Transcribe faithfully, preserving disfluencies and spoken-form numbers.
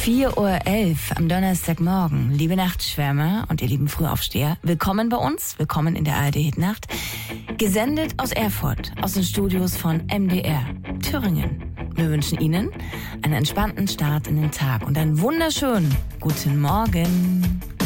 vier Uhr elf am Donnerstagmorgen. Liebe Nachtschwärmer und ihr lieben Frühaufsteher, willkommen bei uns, willkommen in der A R D-Hitnacht. Gesendet aus Erfurt, aus den Studios von M D R Thüringen. Wir wünschen Ihnen einen entspannten Start in den Tag und einen wunderschönen guten Morgen.